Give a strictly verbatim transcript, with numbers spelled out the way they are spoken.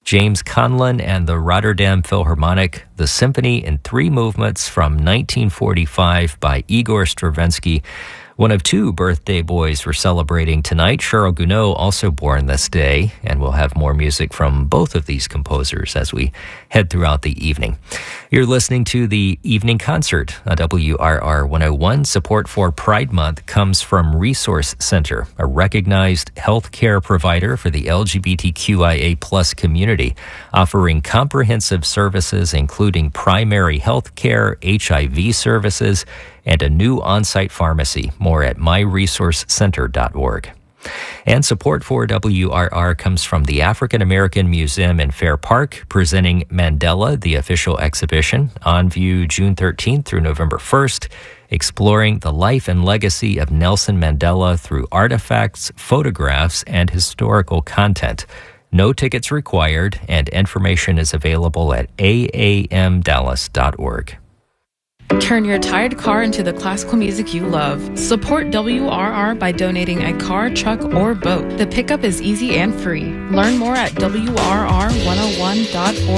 James Conlon and the Rotterdam Philharmonic, the symphony in three movements from nineteen forty-five by Igor Stravinsky. One of two birthday boys we're celebrating tonight, Charles Gounod, also born this day, and we'll have more music from both of these composers as we head throughout the evening. You're listening to the Evening Concert on W R R one oh one. Support for Pride Month comes from Resource Center, a recognized healthcare provider for the L G B T Q I A plus community, offering comprehensive services including primary health care, H I V services, and a new on-site pharmacy. More at my resource center dot org. And support for W R R comes from the African American Museum in Fair Park, presenting Mandela, the official exhibition, on view June thirteenth through November first, exploring the life and legacy of Nelson Mandela through artifacts, photographs, and historical content. No tickets required, and information is available at a a m dallas dot org. Turn your tired car into the classical music you love. Support W R R by donating a car, truck, or boat. The pickup is easy and free. Learn more at W R R one oh one dot org.